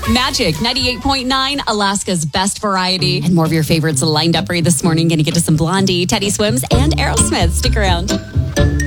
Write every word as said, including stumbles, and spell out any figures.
Magic ninety-eight point nine, Alaska's best variety. And more of your favorites lined up for you this morning. Gonna get to some Blondie, Teddy Swims, and Aerosmith. Stick around.